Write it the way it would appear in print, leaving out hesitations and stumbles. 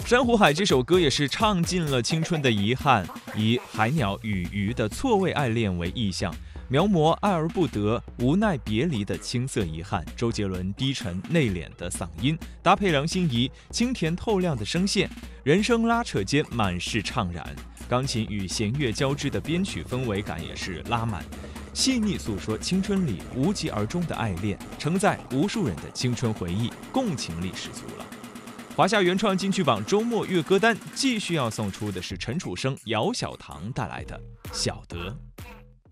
珊瑚海这首歌也是唱尽了青春的遗憾，以海鸟与鱼的错位爱恋为意象，描摹爱而不得、无奈别离的青涩遗憾。周杰伦低沉内敛的嗓音，搭配梁心颐清甜透亮的声线，人声拉扯间满是怅然。钢琴与弦乐交织的编曲氛围感也是拉满，细腻诉说青春里无疾而终的爱恋，承载无数人的青春回忆，共情力十足了。华夏原创金曲榜周末乐歌单继续要送出的是陈楚生、姚小棠带来的《晓得》。